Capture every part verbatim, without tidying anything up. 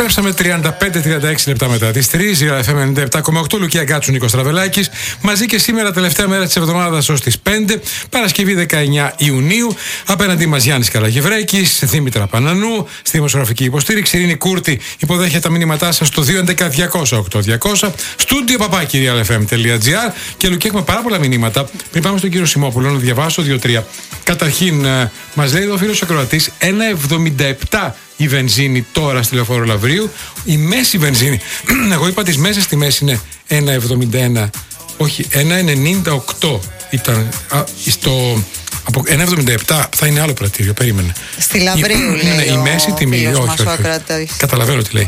Επιστρέψαμε τριάντα πέντε τριάντα έξι λεπτά μετά τις τρεις. Η εφ εμ ενενήντα επτά κόμμα οκτώ, Λουκία Γκάτσου, Νίκος Τραβελάκης. Μαζί και σήμερα, τελευταία μέρα της εβδομάδας ως τις πέντε, Παρασκευή δεκαεννιά Ιουνίου. Απέναντί μας Γιάννης Καραγευρέκης, Δήμητρα Πανανού, στη δημοσιογραφική υποστήριξη. Ειρήνη Κούρτη υποδέχεται τα μηνύματά σας στο δύο έντεκα διακόσια οκτώ διακόσια. Στούντιο παπάκι realfm τελεία gr. Και Λουκία, έχουμε πάρα πολλά μηνύματα. Πριν πάμε στον κύριο Σιμόπουλο, να διαβάσω δύο τρία. Καταρχήν, μας λέει εδώ ο φίλος ακροατής, ένα εβδομήντα επτά η βενζίνη τώρα στη Λεωφόρο Λαυρίου. Η μέση βενζίνη, εγώ είπα τις μέσες τιμές είναι ένα εβδομήντα ένα, όχι, ένα ενενήντα οκτώ ήταν α, στο, από ένα εβδομήντα επτά θα είναι άλλο πρατήριο, περίμενε. Στη Λαυρίου η, λέει η μέση τιμή, όχι, όχι, όχι. Καταλαβαίνω τι λέει.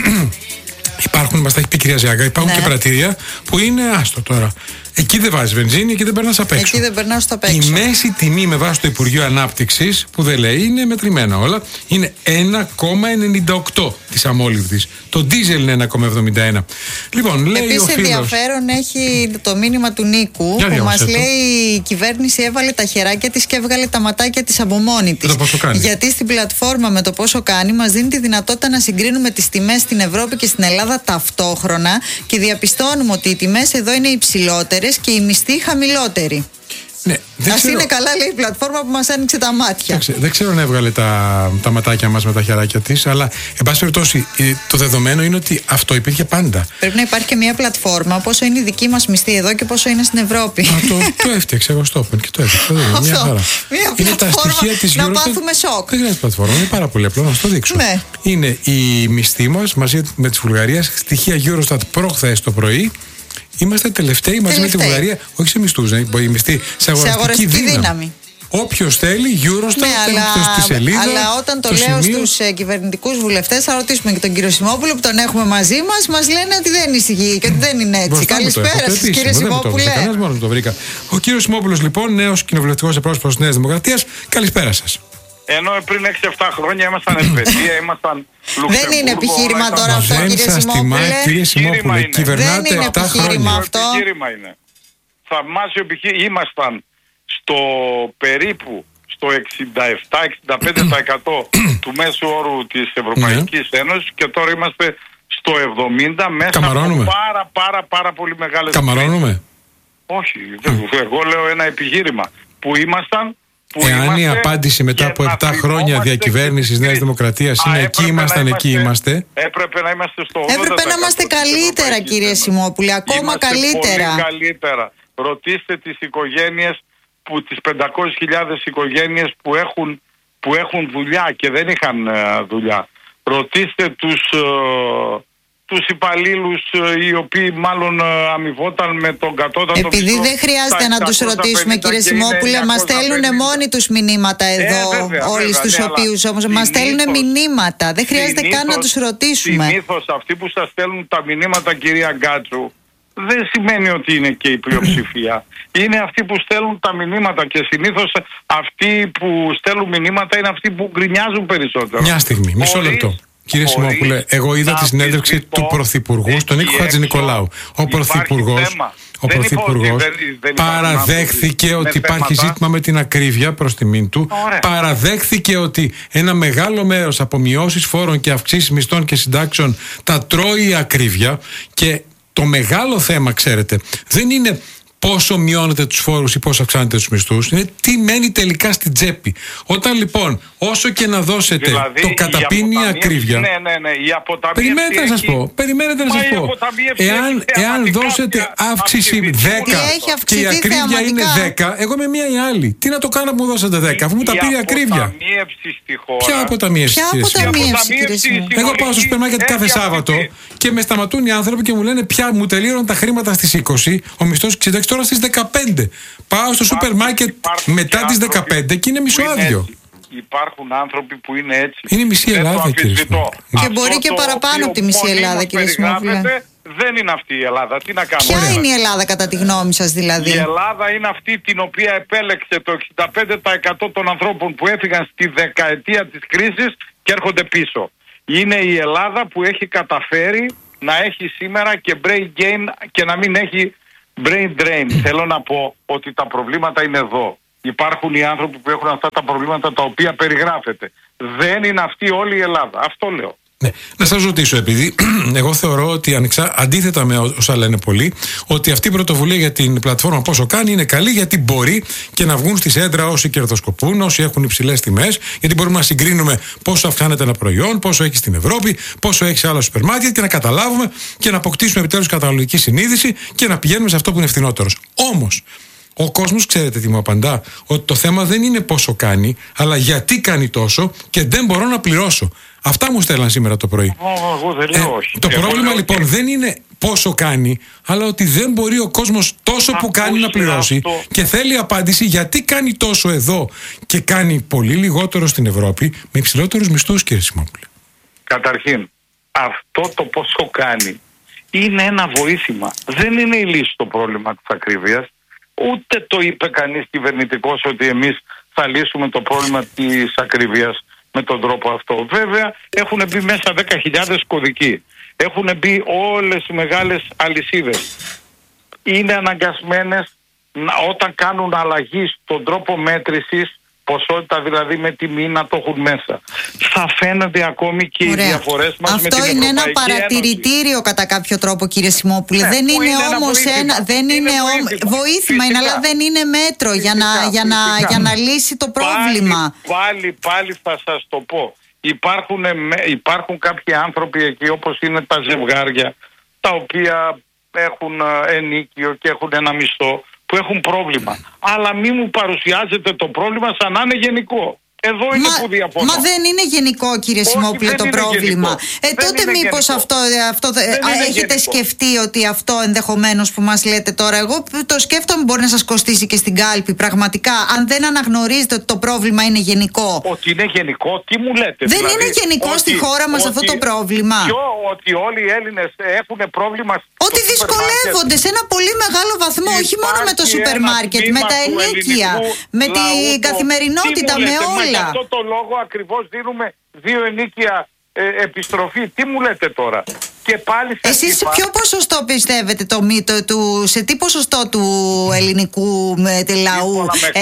Υπάρχουν, μας τα έχει πει η κυρία Ζιάγκα, υπάρχουν ναι. και πρατήρια που είναι άστο τώρα. Εκεί δεν βάζεις βενζίνη, εκεί δεν περνάς απ' έξω. Εκεί δεν περνάς απ' έξω. Η μέση τιμή με βάση το Υπουργείο Ανάπτυξης, που δεν λέει, είναι μετρημένα όλα, είναι ένα κόμμα ενενήντα οκτώ της αμόλυβδης. Το ντίζελ είναι ένα κόμμα εβδομήντα ένα. Λοιπόν, λέει επίσης, ο φίλος... ενδιαφέρον έχει το μήνυμα του Νίκου, για που μας το. λέει η κυβέρνηση έβαλε τα χεράκια της και έβγαλε τα ματάκια της από μόνη της. Γιατί στην πλατφόρμα με το πόσο κάνει μας δίνει τη δυνατότητα να συγκρίνουμε τις τιμές στην Ευρώπη και στην Ελλάδα ταυτόχρονα και διαπιστώνουμε ότι οι τιμές εδώ είναι υψηλότερες και οι μισθοί χαμηλότεροι. Ναι, Ας ξέρω... είναι καλά, λέει η πλατφόρμα που μας άνοιξε τα μάτια. Δεν ξέρω, δεν ξέρω αν έβγαλε τα, τα ματάκια μας με τα χεράκια της, αλλά εν πάση περιπτώσει το δεδομένο είναι ότι αυτό υπήρχε πάντα. Πρέπει να υπάρχει και μια πλατφόρμα πόσο είναι η δική μας μισθή εδώ και πόσο είναι στην Ευρώπη. Α, το, το έφτιαξε εγώ στο Open και το έφτιαξε. Αυτό, μια χαρά. Μια είναι τα στοιχεία της να Eurostat. πάθουμε σοκ. Δεν χρειάζεται πλατφόρμα, είναι πάρα πολύ απλό να σας το δείξω. Ναι. Είναι η μισθή μας μαζί με της Βουλγαρίας, στοιχεία Eurostat προχθές το πρωί. Είμαστε τελευταίοι μαζί τελευταίοι. με τη Βουλγαρία, όχι σε μισθούς, να μπορεί μισθή σε αγοραστική, σε αγοραστική δύναμη. δύναμη. Όποιος θέλει, Eurostat, ναι, αλλά, στη σελίδα. Αλλά όταν το, το λέω σημείο... στους ε, κυβερνητικούς βουλευτές, θα ρωτήσουμε και τον κύριο Σιμόπουλο που τον έχουμε μαζί μας, μας λένε ότι δεν ισχύει και ότι δεν είναι έτσι. Καλησπέρα σας, κύριε Σιμόπουλε. Κανένας μόνο το βρήκα. Ο κύριος Σιμόπουλος, λοιπόν, νέος κοινοβουλευτικός εκπρόσωπος της Νέας Δημοκρατίας. Καλησπέρα σας. Ενώ πριν έξι εφτά χρόνια ήμασταν Ελβετία, ήμασταν Λουξεμβούργο. Δεν είναι επιχείρημα τώρα αυτό, κύριε Σιμόπουλε. Κυβερνάτε επτά χρόνια. Αυτό. Επιχείρημα είναι. Θαυμάσιο επιχείρημα. Ήμασταν στο περίπου στο εξήντα επτά με εξήντα πέντε τοις εκατό του μέσου όρου της Ευρωπαϊκής Ένωσης και τώρα είμαστε στο εβδομήντα μέσα Καμαρώνουμε. από πάρα πάρα πάρα πολύ μεγάλες... Καμαρώνουμε. Όχι, εγώ λέω ένα επιχείρημα που ήμασταν. Που Εάν η απάντηση μετά από επτά χρόνια διακυβέρνησης Νέας Δημοκρατίας είναι εκεί ήμασταν, εκεί είμαστε. Έπρεπε να είμαστε στο ογδόντα τοις εκατό. Έπρεπε να είμαστε καλύτερα, κύριε Σιμόπουλε, ακόμα είμαστε καλύτερα. Πολύ καλύτερα. Ρωτήστε τις οικογένειες, που, τις πεντακόσιες χιλιάδες οικογένειες που έχουν, που έχουν δουλειά και δεν είχαν uh, δουλειά. Ρωτήστε τους... Uh, τους υπαλλήλους οι οποίοι μάλλον αμοιβόταν με τον κατώτατο. Επειδή μισθό, δεν χρειάζεται να τους ρωτήσουμε, κύριε Σιμόπουλε, μας στέλνουν μόνοι τους μηνύματα εδώ, ε, βέβαια, όλοι βέβαια, στους ναι, οποίους όμως μας στέλνουν μηνύματα. Δεν χρειάζεται συνήθως, καν να τους ρωτήσουμε. Συνήθως αυτοί που σας στέλνουν τα μηνύματα, κυρία Γκάτσου, δεν σημαίνει ότι είναι και η πλειοψηφία. Είναι αυτοί που στέλνουν τα μηνύματα και συνήθως αυτοί που στέλνουν μηνύματα είναι αυτοί που γκρινιάζουν περισσότερο. Μια στιγμή, μισό λεπτό. Κύριε Σιμόπουλε, εγώ είδα τη συνέντευξη του Πρωθυπουργού, στον Νίκο Χατζηνικολάου. Ο Πρωθυπουργός, ο Πρωθυπουργός παραδέχθηκε ότι υπάρχει ζήτημα με την ακρίβεια, προς τιμήν του. Ωραία. Παραδέχθηκε ότι ένα μεγάλο μέρος από μειώσεις φόρων και αυξήσεις μισθών και συντάξεων τα τρώει η ακρίβεια. Και το μεγάλο θέμα, ξέρετε, δεν είναι πόσο μειώνετε τους φόρους ή πόσο αυξάνετε τους μισθούς, είναι τι μένει τελικά στην τσέπη. Όταν λοιπόν, όσο και να δώσετε, δηλαδή, το καταπίνει η ακρίβεια. Ναι, ναι, ναι. Η περιμένετε να σας πω. Περιμένετε να σας πω. Εάν, εάν δώσετε αύξηση δέκα και η ακρίβεια είναι δέκα, εγώ είμαι μία ή άλλη. Τι να το κάνω που μου δώσετε δέκα, αφού μου τα πήρε η ακρίβεια. Ποια αποταμίευση, κύριε? Εγώ πάω στο σούπερ μάρκετ κάθε Σάββατο και με σταματούν οι άνθρωποι και μου λένε πια μου τελείωναν τα χρήματα στις είκοσι, ο μισθός εξήντα τώρα στις δεκαπέντε. Πάω στο σούπερ μάρκετ μετά τις δεκαπέντε και είναι μισοάδιο. Υπάρχουν άνθρωποι που είναι έτσι. Είναι η μισή Ελλάδα, κύριε Σιμόπουλε. Και μπορεί και παραπάνω από τη μισή Ελλάδα, κύριε Σιμόπουλε. Δεν είναι αυτή η Ελλάδα. Τι να κάνουμε. Ποια είναι η Ελλάδα κατά τη γνώμη σας, δηλαδή? Η Ελλάδα είναι αυτή την οποία επέλεξε το εξήντα πέντε τοις εκατό των ανθρώπων που έφυγαν στη δεκαετία της κρίσης και έρχονται πίσω. Είναι η Ελλάδα που έχει καταφέρει να έχει σήμερα και brain gain και να μην έχει brain drain. Θέλω να πω ότι τα προβλήματα είναι εδώ. Υπάρχουν οι άνθρωποι που έχουν αυτά τα προβλήματα τα οποία περιγράφεται. Δεν είναι αυτή όλη η Ελλάδα. Αυτό λέω. Ναι. Να σας ρωτήσω, επειδή εγώ θεωρώ ότι ανεξά, αντίθετα με όσα λένε πολλοί, ότι αυτή η πρωτοβουλία για την πλατφόρμα Πόσο Κάνει είναι καλή, γιατί μπορεί και να βγουν στη σέντρα όσοι κερδοσκοπούν, όσοι έχουν υψηλές τιμές, γιατί μπορούμε να συγκρίνουμε πόσο αυξάνεται ένα προϊόν, πόσο έχει στην Ευρώπη, πόσο έχει σε άλλα σούπερ μάρκετ, και να καταλάβουμε και να αποκτήσουμε επιτέλους καταναλωτική συνείδηση και να πηγαίνουμε σε αυτό που είναι φθηνότερος. Όμως, ο κόσμος, ξέρετε τι μου απαντά? Ότι το θέμα δεν είναι πόσο κάνει, αλλά γιατί κάνει τόσο και δεν μπορώ να πληρώσω. Αυτά μου στέλναν σήμερα το πρωί. Εγώ δεν λέω όχι. Το πρόβλημα λοιπόν ότι... δεν είναι πόσο κάνει, αλλά ότι δεν μπορεί ο κόσμος τόσο που κάνει να πληρώσει αυτό. Και θέλει απάντηση γιατί κάνει τόσο εδώ και κάνει πολύ λιγότερο στην Ευρώπη με υψηλότερους μισθούς, κύριε Σιμόπουλε. Καταρχήν, αυτό το πόσο κάνει είναι ένα βοήθημα. Δεν είναι η λύση στο πρόβλημα της ακρίβειας. Ούτε το είπε κανείς κυβερνητικός ότι εμείς θα λύσουμε το πρόβλημα της ακρίβειας με τον τρόπο αυτό. Βέβαια έχουν μπει μέσα δέκα χιλιάδες κωδικοί. Έχουν μπει όλες οι μεγάλες αλυσίδες. Είναι αναγκασμένες να, όταν κάνουν αλλαγή στον τρόπο μέτρησης, ποσότητα δηλαδή με τιμή, να το έχουν μέσα. Θα φαίνονται ακόμη και Ωραία. οι διαφορές μας Αυτό με την είναι Ευρωπαϊκή ένα παρατηρητήριο Ένωση. Κατά κάποιο τρόπο, κύριε Σιμόπουλε. Ναι, δεν είναι, είναι όμως ένα, ένα δεν είναι, είναι βοήθημα, βοήθημα είναι, αλλά δεν είναι μέτρο φυσικά, για, να, για, να, για να λύσει το πρόβλημα. Πάλι, πάλι, πάλι θα σας το πω. Υπάρχουν, υπάρχουν κάποιοι άνθρωποι εκεί, όπως είναι τα ζευγάρια, τα οποία έχουν ενίκιο και έχουν ένα μισθό, που έχουν πρόβλημα. Αλλά μη μου παρουσιάζετε το πρόβλημα σαν να είναι γενικό. Εδώ είναι μα, που διαφωνώ. Μα δεν είναι γενικό, κύριε Σιμόπουλε, το πρόβλημα. Ε, τότε μήπως αυτό, αυτό έχετε γενικό. σκεφτεί ότι αυτό ενδεχομένως που μας λέτε τώρα, εγώ το σκέφτομαι, μπορεί να σας κοστίσει και στην κάλπη. Πραγματικά, αν δεν αναγνωρίζετε ότι το πρόβλημα είναι γενικό. Ότι είναι γενικό, τι μου λέτε? Δεν δηλαδή, είναι γενικό ότι, στη χώρα μας ότι, αυτό το πρόβλημα. Ποιο, ότι όλοι οι Έλληνες έχουν πρόβλημα. Ότι δυσκολεύονται σε ένα πολύ μεγάλο βαθμό, όχι μόνο με το σούπερ μάρκετ, με τα ενίκια, με την καθημερινότητα, με όλα. Για αυτό το λόγο ακριβώς δίνουμε δύο ενίκια ε, επιστροφή. Τι μου λέτε τώρα? Και πάλι εσείς σε ποιο ποσοστό πιστεύετε το μύτο του, σε τι ποσοστό του ελληνικού με, λαού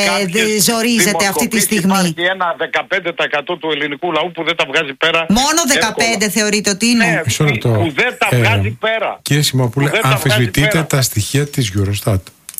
ε, ζορίζεται αυτή τη στιγμή? Υπάρχει ένα δεκαπέντε τοις εκατό του ελληνικού λαού που δεν τα βγάζει πέρα. Μόνο δεκαπέντε τοις εκατό θεωρείτε ότι είναι? Ναι, που δεν τα βγάζει ε, πέρα. Κύριε Σιμόπουλε, αμφισβητείτε τα στοιχεία της Eurostat.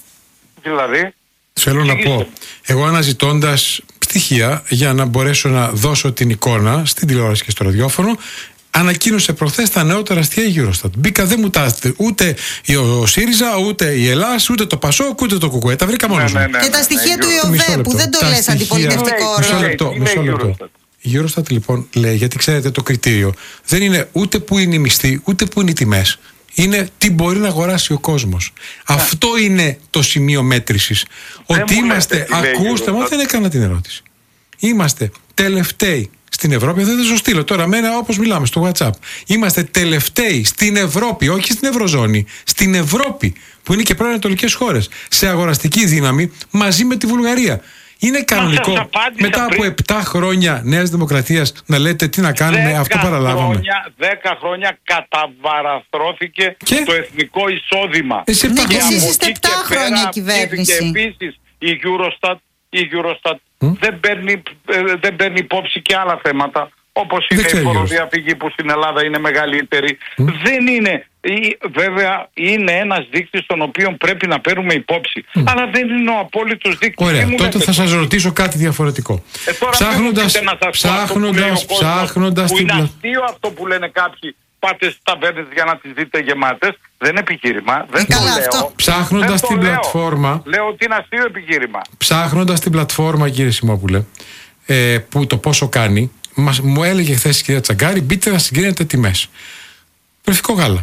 Δηλαδή θέλω να πω, εγώ αναζητώντας στοιχεία για να μπορέσω να δώσω την εικόνα στην τηλεόραση και στο ραδιόφωνο, ανακοίνωσε προχθές τα νεότερα στοιχεία η Eurostat. Μπήκα, δεν μου τα ούτε ο ΣΥΡΙΖΑ, ούτε η Ελλάς, ούτε το ΠΑΣΟΚ, ούτε το ΚΚΕ. Τα βρήκα μόνος μου. Ναι, ναι, ναι, και τα στοιχεία ναι, του ΙΟΒΕ που δεν το λες αντιπολιτευτικό όρο. Μισό λεπτό, μισό λεπτό. Η Eurostat λοιπόν λέει, γιατί ξέρετε το κριτήριο δεν είναι ούτε που είναι οι μισθοί, ούτε που είναι οι τιμές. Είναι τι μπορεί να αγοράσει ο κόσμος. Yeah. Αυτό είναι το σημείο μέτρησης. Δεν ότι είμαστε, ακούστε, μα δεν έκανα την ερώτηση. Είμαστε τελευταίοι στην Ευρώπη, δεν θα το στείλω τώρα μένα όπως μιλάμε στο WhatsApp. Είμαστε τελευταίοι στην Ευρώπη, όχι στην Ευρωζώνη, στην Ευρώπη, που είναι και πρώην ανατολικές χώρες, σε αγοραστική δύναμη μαζί με τη Βουλγαρία. Είναι κανονικό μετά από πριν... επτά χρόνια Νέας Δημοκρατίας να λέτε τι να κάνουμε, αυτό παραλάβαμε. Χρόνια, δέκα χρόνια καταβαραθρώθηκε και? το εθνικό εισόδημα. Εσύ ναι, και εσείς είστε επτά χρόνια κυβέρνηση. Και επίσης η Eurostat, η Eurostat mm? δεν, παίρνει, δεν παίρνει υπόψη και άλλα θέματα, όπως είναι η φοροδιαφυγή που στην Ελλάδα είναι μεγαλύτερη. Mm? Δεν είναι... Βέβαια είναι ένας δείκτης τον οποίο πρέπει να παίρνουμε υπόψη. Mm. Αλλά δεν είναι ο απόλυτος δείκτης. Ωραία, τότε θα σας ρωτήσω κάτι διαφορετικό. Ε, ψάχνοντας, ψάχνοντας, που ψάχνοντας που είναι αστείο αυτό που λένε κάποιοι, πάτε στις ταβέρνες για να τις δείτε γεμάτες. Δεν είναι επιχείρημα. Δεν το λέω. Ψάχνοντας την λέω. πλατφόρμα. Λέω ότι είναι αστείο επιχείρημα. Ψάχνοντας την πλατφόρμα, κύριε Σιμόπουλε, ε, που το πόσο κάνει, μας, μου έλεγε χθες η κυρία Τσαγκάρη, μπείτε να συγκρίνετε τιμές. Πρεφικό γάλα.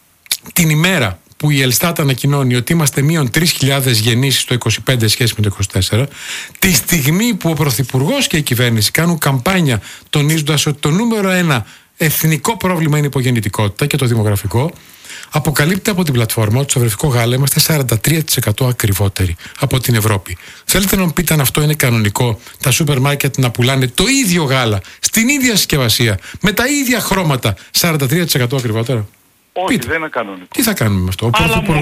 Την ημέρα που η Ελστάτ ανακοινώνει ότι είμαστε μείον τρεις χιλιάδες γεννήσεις το είκοσι πέντε σχέση με το είκοσι τέσσερα, τη στιγμή που ο Πρωθυπουργός και η κυβέρνηση κάνουν καμπάνια τονίζοντας ότι το νούμερο ένα εθνικό πρόβλημα είναι η υπογεννητικότητα και το δημογραφικό, αποκαλύπτεται από την πλατφόρμα ότι στο βρεφικό γάλα είμαστε σαράντα τρία τοις εκατό ακριβότεροι από την Ευρώπη. Θέλετε να μου πείτε αν αυτό είναι κανονικό, τα σούπερ μάρκετ να πουλάνε το ίδιο γάλα, στην ίδια συσκευασία, με τα ίδια χρώματα, σαράντα τρία τοις εκατό ακριβότερα? Όχι, Πείτε. δεν είναι κανονικό. Τι θα κάνουμε με αυτό? Ο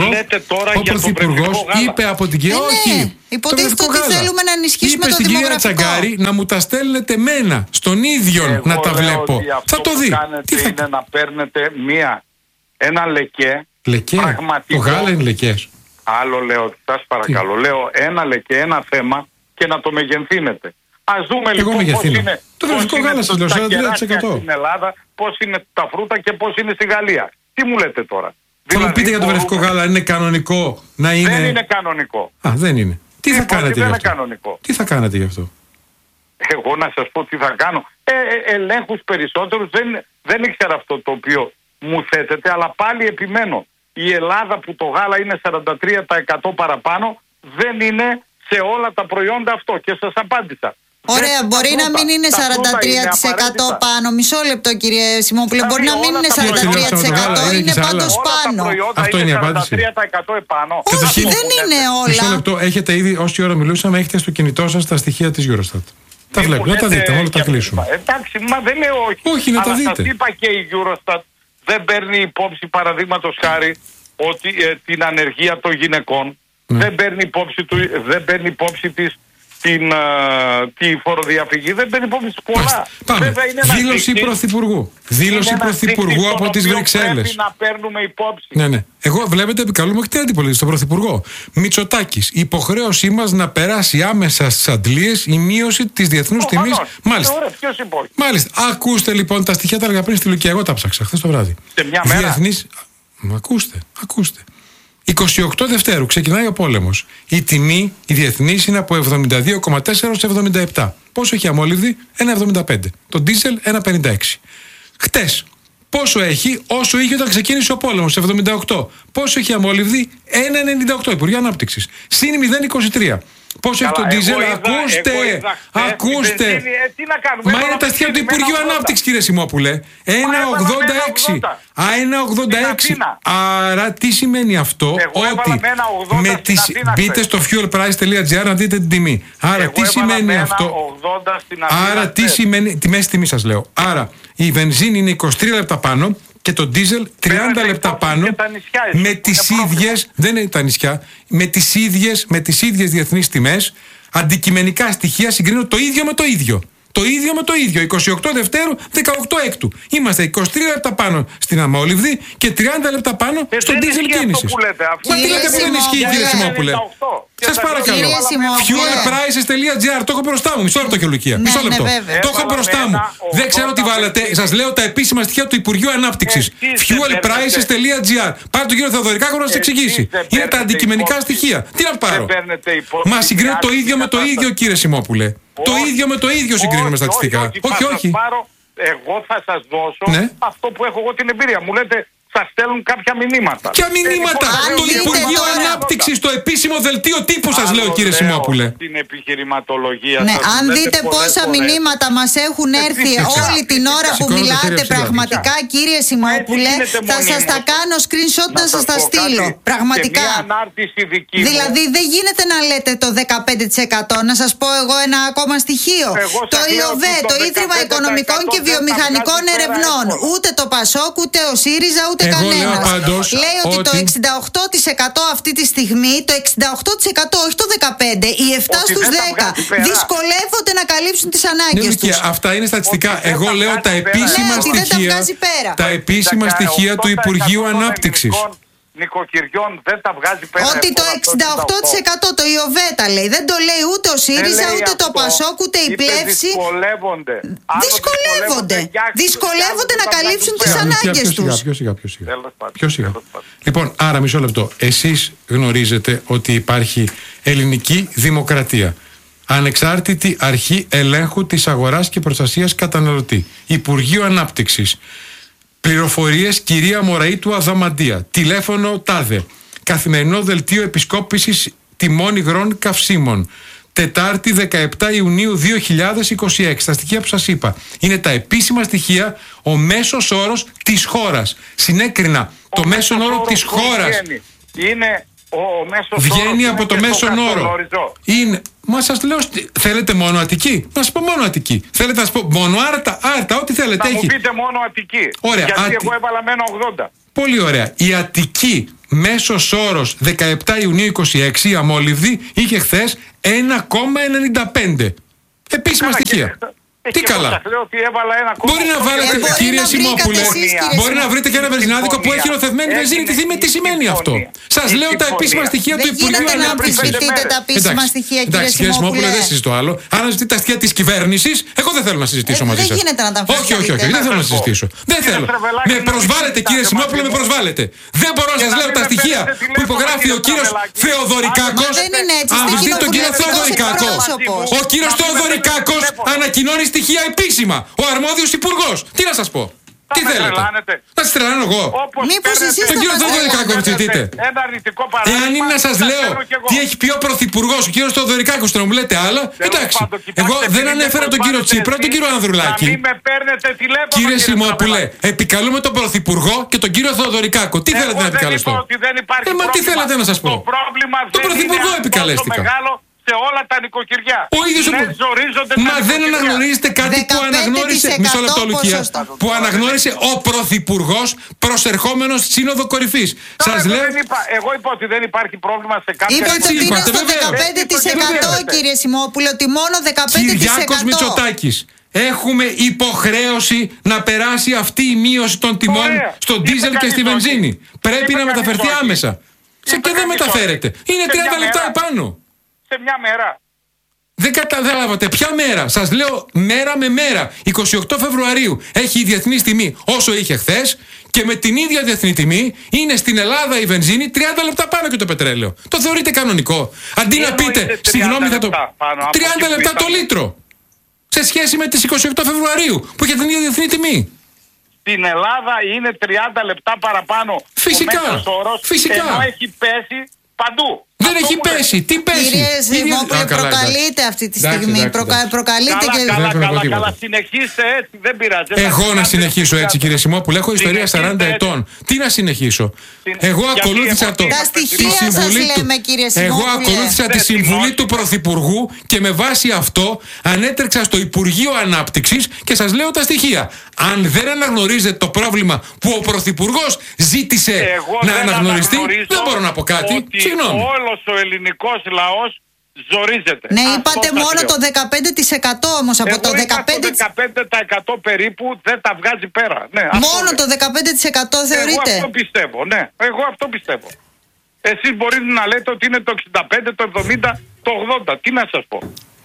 Πρωθυπουργός είπε από την κυρία. Όχι. Υποτίθεται ότι θέλουμε να ενισχύσουμε το δημογραφικό. Είπε στην κυρία Τσαγκάρη να μου τα στέλνετε μένα, στον ίδιο Εγώ να τα βλέπω. Θα το δει. Τι θα... είναι να παίρνετε μία, ένα λεκέ. Λεκέ. Το γάλα είναι λεκές. Άλλο λέω, σας παρακαλώ. Τι? Λέω ένα λεκέ, ένα θέμα και να το μεγενθύνετε. Ας δούμε Εγώ λοιπόν πώς είναι, το πώς είναι γάλα σας λέω, τα κεράσια στην Ελλάδα, πώς είναι τα φρούτα και πώς είναι στη Γαλλία. Τι μου λέτε τώρα? Θα μου πείτε για το βρεφικό γάλα, είναι κανονικό να είναι? Δεν είναι κανονικό. Α, δεν είναι. Τι τι θα κάνετε γι' αυτό? Κανονικό. Τι θα κάνετε γι' αυτό? Εγώ να σας πω τι θα κάνω. Ε, ε, ελέγχους περισσότερους δεν, δεν ήξερα αυτό το οποίο μου θέτεται, αλλά πάλι επιμένω. Η Ελλάδα που το γάλα είναι σαράντα τρία τοις εκατό παραπάνω, δεν είναι σε όλα τα προϊόντα αυτό και σας απάντησα. Ωραία, δεν μπορεί να μην είναι σαράντα τρία τοις εκατό πάνω. Μισό λεπτό, κύριε Σιμόπουλε. Μπορεί να μην είναι σαράντα τρία τοις εκατό, είναι πάντως πάνω. Αυτό είναι η απάντηση. σαράντα τρία τοις εκατό επάνω. Όχι, δεν είναι όλα. Μισό λεπτό, έχετε ήδη, όση ώρα μιλούσαμε, έχετε στο κινητό σας τα στοιχεία της Eurostat. Τα βλέπετε, να τα δείτε, όλα τα κλείσουμε. Εντάξει, μα δεν λέω όχι. Όχι, να τα δείτε. Αλλά σας είπα και η Eurostat δεν παίρνει υπόψη, παραδείγματος χάρη, ότι ε, την ανεργία των γυναικών, ναι. δεν παίρνει υπόψη, του, δεν παίρνει υπόψη της την, uh, τη φοροδιαφυγή, δεν παίρνει υπόψη πολλά. Πάμε. Δήλωση δείκτης, Πρωθυπουργού. Δήλωση Πρωθυπουργού από τις Βρυξέλλες. Πρέπει να παίρνουμε υπόψη. Ναι, ναι. Εγώ βλέπετε επικαλούμε και την αντιπολίτευση, τον Πρωθυπουργό. Μητσοτάκης. Υποχρέωσή μας να περάσει άμεσα στις αντλίες η μείωση της διεθνούς τιμής. Μάλιστα. Ωραία, Μάλιστα. Ακούστε λοιπόν τα στοιχεία τα έλεγα πριν στη Λουκία. Εγώ τα ψάξα χθες το βράδυ. Σε μια μέρα. Διεθνής... Ακούστε, ακούστε. είκοσι οκτώ Δευτέρου ξεκινάει ο πόλεμος. Η τιμή, η διεθνής, είναι από εβδομήντα δύο κόμμα τέσσερα έως εβδομήντα επτά. Πόσο έχει αμόλυβδη? ένα κόμμα εβδομήντα πέντε. Το ντίζελ ένα κόμμα πενήντα έξι. Χτες, πόσο έχει όσο είχε όταν ξεκίνησε ο πόλεμος? εβδομήντα οκτώ. Πόσο έχει αμόλυβδη? ένα κόμμα ενενήντα οκτώ. Υπουργείο Ανάπτυξης. Συν μηδέν κόμμα είκοσι τρία. Πόσο έχει το ντίζελ? Ακούστε! Ακούστε! Ε, τι να κάνουμε, μα είναι τα στοιχεία του Υπουργείου Ανάπτυξης, κύριε Σιμόπουλε. ένα κόμμα ογδόντα έξι. Α, ένα κόμμα ογδόντα έξι. Άρα τι σημαίνει αυτό? Εγώ ότι με τις... μπείτε στο fuelprice.gr να δείτε την τιμή. Άρα εγώ τι σημαίνει αυτό? Άρα τι σημαίνει? Τη μέση τιμή σας λέω. Άρα η βενζίνη είναι είκοσι τρία λεπτά πάνω και το ντίζελ τριάντα λεπτά πάνω, με τις ίδιες, δεν είναι τα νησιά, με τις ίδιες, με τις ίδιες διεθνείς τιμές, αντικειμενικά στοιχεία συγκρίνω το ίδιο με το ίδιο. Το ίδιο με το ίδιο. είκοσι οκτώ Δευτέρου, δεκαοκτώ Έκτου. Είμαστε είκοσι τρία λεπτά πάνω στην αμόλυβδη και τριάντα λεπτά πάνω ε, στον ντίζελ κίνησης. Μα τι λέτε που δεν ισχύει, κύριε Σιμόπουλε? Σας παρακαλώ. fuelprices.gr, το έχω μπροστά μου. Μισό λεπτό και Λουκία. Μισό λεπτό. Το έχω μπροστά μου. Δεν ξέρω τι βάλετε. Σας λέω τα επίσημα στοιχεία του Υπουργείου Ανάπτυξης. fuelprices.gr. Πάρε τον κύριο Θεοδωρικάκο να σας εξηγήσει. Είναι τα αντικειμενικά στοιχεία. Τι να πάρω? Μα συγκρίνω το ίδιο με το ίδιο, κύριε Σιμόπουλε. Το ίδιο με το ίδιο συγκρίνουμε στατιστικά. Όχι, όχι. Εγώ θα σας δώσω αυτό που έχω εγώ την εμπειρία. Μου λέτε, σας στέλνουν κάποια μηνύματα. Ποια μηνύματα? Ε, το Υπουργείο Ανάπτυξης, το επίσημο δελτίο τύπου σας λέω, κύριε Σιμόπουλε. Την επιχειρηματολογία ναι, σας. αν δείτε πόσα φορές. μηνύματα μας έχουν έρθει όλη την ώρα που μιλάτε, πραγματικά κύριε Σιμόπουλε, θα σας τα κάνω screenshot να σας τα στείλω. Πραγματικά. Δηλαδή δεν γίνεται να λέτε το δεκαπέντε τοις εκατό. Να σας πω εγώ ένα ακόμα στοιχείο. Το ΙΟΒΕ, το Ίδρυμα Οικονομικών και Βιομηχανικών Ερευνών. Ούτε το ΠΑΣΟΚ, ούτε ο ΣΥΡΙΖΑ, ούτε κανένας. Λέει ότι, ότι το εξήντα οκτώ τοις εκατό αυτή τη στιγμή, το εξήντα οκτώ τοις εκατό, όχι το δεκαπέντε τοις εκατό, οι επτά στους δέκα δυσκολεύονται να καλύψουν τις ανάγκες ναι, τους. Αυτά είναι στατιστικά. Εγώ λέω τα επίσημα ναι, στοιχεία, τα, τα επίσημα στοιχεία του Υπουργείου Ανάπτυξης. Νοικοκυριών δεν τα βγάζει πέρα. Ότι το εξήντα οκτώ τοις εκατό το ΙΟΒΕ τα λέει. Δεν το λέει ούτε ο ΣΥΡΙΖΑ, ούτε το ΠΑΣΟΚ, ούτε η Πλεύση. Δυσκολεύονται. Δυσκολεύονται. Δυσκολεύονται να καλύψουν τις ανάγκες τους. Πιο σιγά, πιο σιγά. Πιο σιγά. Λοιπόν, άρα μισό λεπτό. Εσείς γνωρίζετε ότι υπάρχει ελληνική δημοκρατία. Ανεξάρτητη αρχή ελέγχου της αγοράς και προστασίας καταναλωτή. Υπουργείο Ανάπτυξης. Πληροφορίες κυρία Μωραΐτου Αδαμαντία. Τηλέφωνο τάδε. Καθημερινό δελτίο επισκόπησης τιμών υγρών καυσίμων. Τετάρτη δεκαεπτά Ιουνίου δύο χιλιάδες είκοσι έξι. Τα στοιχεία που σας είπα είναι τα επίσημα στοιχεία, ο μέσος όρος της χώρας. Συνέκρινα ο το μέσον όρο της χώρας. Είναι ο μέσος βγαίνει από το μέσον όρο. Είναι. Μα σας λέω, θέλετε μόνο Αττική? Να σας πω μόνο Αττική. Θέλετε να σας πω μόνο Άρτα? Άρτα, ό,τι θέλετε. Να έχει. μου πείτε μόνο Αττική. Ωραία. Γιατί Ατι... εγώ έβαλα με ένα ογδόντα. Πολύ ωραία. Η Αττική, μέσος όρος δεκαεπτά Ιουνίου είκοσι έξι, η αμόλυβδη, είχε χθες ένα κόμμα ενενήντα πέντε. Επίσημα Καλά, στοιχεία. Και... Τι καλά. Μπορεί να βάλετε, ε, κύριε Σιμόπουλε, μπορεί να βρείτε και ένα βενζινάδικο που έχει ροθευμένη βενζίνη. Τι, τι σημαίνει αυτό? Σας λέω τα επίσημα στοιχεία του Υπουργείου Ανάπτυξης. Δεν Ανάπτυξης. γίνεται να αμφισβητείτε τα επίσημα στοιχεία, κύριε Σιμόπουλε. Δεν συζητώ άλλο. Αν ζητείτε τα στοιχεία της κυβέρνησης, εγώ δεν θέλω να συζητήσω μαζί σας. Δεν γίνεται να τα αμφισβητείτε. Όχι, όχι, όχι, δεν θέλω να συζητήσω. Δεν θέλω. Με προσβάλλετε, κύριε Σιμόπουλε, με προσβάλλετε. Δεν μπορώ να σας λέω τα στοιχεία που υπογράφει ο κύριος Θεοδωρικάκος. Αμφισβητείτε τον κύριο Θεοδωρικάκο. Ο κύριος Θεοδωρικάκος ανακοινώνει στοιχεία επίσημα. Ο αρμόδιος υπουργός. Τι να σας πω? Τι θέλετε? Να σας τρελάνω εγώ? Μήπως εσείς τον κύριο Θεοδωρικάκο ρωτήσετε. Εάν είναι να σας λέω τι έχει πει ο πρωθυπουργός, ο κύριος Θεοδωρικάκος, να μου λέτε άλλα, εντάξει. Εγώ δεν ανέφερα τον κύριο Τσίπρα, τον κύριο Ανδρουλάκη. Κύριε Σιμόπουλε, επικαλούμε τον πρωθυπουργό και τον κύριο Θεοδωρικάκο. Τι θέλετε να επικαλεστώ? Ε, μα τι θέλετε να σας πω? Τον πρωθυπουργό επικαλέστηκα. Σε όλα τα νοικοκυριά. Ο ίδιος ναι, ζορίζονται Μα τα δεν αναγνωρίζετε κάτι που αναγνώρισε. Μισό λεπτό, Λουκία. Που αναγνώρισε ο πρωθυπουργός προσερχόμενος στη Σύνοδο Κορυφής. Σας λέω. Είπα, εγώ είπα ότι δεν υπάρχει πρόβλημα σε κάποια. Είπατε ότι είναι στο δεκαπέντε τοις εκατό, κύριε Σιμόπουλε, ότι μόνο δεκαπέντε τοις εκατό. Κυριάκος Μητσοτάκης. Έχουμε υποχρέωση να περάσει αυτή η μείωση των τιμών στον ντίζελ και στη βενζίνη. Πρέπει να μεταφερθεί άμεσα. Σε και δεν μεταφέρεται. Είναι τριάντα λεπτά επάνω. Σε μια μέρα. Δεν καταλάβατε ποια μέρα? Σας λέω μέρα με μέρα. εικοστή ογδόη Φεβρουαρίου έχει η διεθνή τιμή όσο είχε χθες και με την ίδια διεθνή τιμή είναι στην Ελλάδα η βενζίνη τριάντα λεπτά πάνω και το πετρέλαιο. Το θεωρείτε κανονικό? Αντί να πείτε, συγγνώμη, θα το. τριάντα λεπτά το λίτρο. Σε σχέση με τις εικοστή ογδόη Φεβρουαρίου που είχε την ίδια διεθνή τιμή. Στην Ελλάδα είναι τριάντα λεπτά παραπάνω. Φυσικά. Ο μέσος όρος, Φυσικά. Ενώ έχει πέσει παντού. Δεν έχει πέσει. Τι πέσει? Κύριε Σιμόπουλε, προκαλείτε αυτή τη στιγμή. Προκαλείτε και. Καλά, καλά, καλά. Συνεχίστε έτσι, δεν πειράζει. Εγώ να συνεχίσω έτσι, κύριε Σιμόπουλε? Έχω ιστορία σαράντα ετών. Τι να συνεχίσω? Εγώ ακολούθησα το. Τα στοιχεία σας λέμε, κύριε Σιμόπουλε. Εγώ ακολούθησα τη συμβουλή του Πρωθυπουργού και με βάση αυτό ανέτρεξα στο Υπουργείο Ανάπτυξης και σας λέω τα στοιχεία. Αν δεν αναγνωρίζετε το πρόβλημα που ο Πρωθυπουργός ζήτησε να αναγνωριστεί, δεν μπορώ να πω κάτι. Συγγνώμη. Ο ελληνικός λαός ζορίζεται. Ναι, είπατε μόνο το δεκαπέντε τοις εκατό όμως από το δεκαπέντε τοις εκατό. Το δεκαπέντε τοις εκατό περίπου δεν τα βγάζει πέρα. Ναι, μόνο το δεκαπέντε τοις εκατό θεωρείτε? Εγώ αυτό πιστεύω, ναι. Εγώ αυτό πιστεύω. Εσείς μπορείτε να λέτε ότι είναι το εξήντα πέντε, το εβδομήντα, το ογδόντα. Τι να σας πω?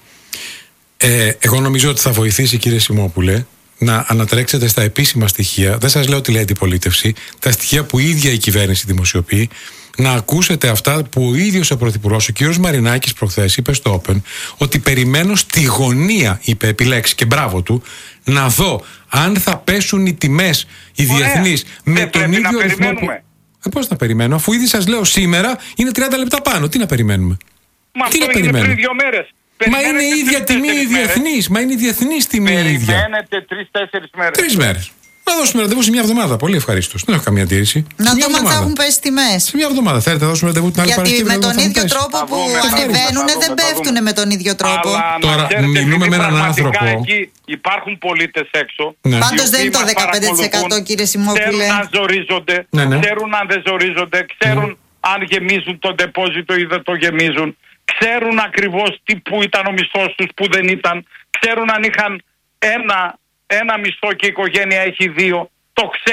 Ε, εγώ νομίζω ότι θα βοηθήσει, κύριε Σιμόπουλε, να ανατρέξετε στα επίσημα στοιχεία. Δεν σας λέω τι λέει αντιπολίτευση. Τα στοιχεία που η ίδια η κυβέρνηση δημοσιοποιεί. Να ακούσετε αυτά που ο ίδιος ο Πρωθυπουργός, ο κύριος Μαρινάκης, προχθές είπε στο Open, ότι περιμένω στη γωνία, είπε, επιλέξει και μπράβο του, να δω αν θα πέσουν οι τιμές οι διεθνείς με δεν τον ίδιο ρυθμό που... Ε, πώς να περιμένω, αφού ήδη σας λέω σήμερα είναι τριάντα λεπτά πάνω. Τι να περιμένουμε? Μα τι να είναι περιμένουμε? πριν δύο μέρες. Μα είναι η ίδια τιμή η διεθνής. Μα είναι η διεθνής τιμή η ίδια. Περιμένετε τρεις-τέσσερις μέρες. Τρεις μέρες. Να δώσουμε ραντεβού σε μια εβδομάδα. Πολύ ευχαρίστως. Δεν έχω καμία αντίρρηση. Να δούμε αν θα έχουν πέσει τιμές. Σε μια εβδομάδα. Θέλετε να δώσουμε ραντεβού την άλλη Γιατί Παρασκευή? με τον ίδιο τρόπο που ανεβαίνουν δεν πέφτουν με τον ίδιο τρόπο. Τώρα μιλούμε με έναν άνθρωπο. Εκεί υπάρχουν πολίτες έξω. Ναι. Πάντως δεν είναι το δεκαπέντε τοις εκατό, κύριε Σιμόπουλε. Ξέρουν αν ζορίζονται, ναι, ναι. ξέρουν αν δεν ζορίζονται, ξέρουν mm. αν γεμίζουν το ντεπόζιτο ή δεν το γεμίζουν. Ξέρουν ακριβώς τι, που ήταν ο μισθός τους, που δεν ήταν. Ξέρουν αν είχαν ένα, ένα μισθό και η οικογένεια έχει δύο. Το ξέρουν.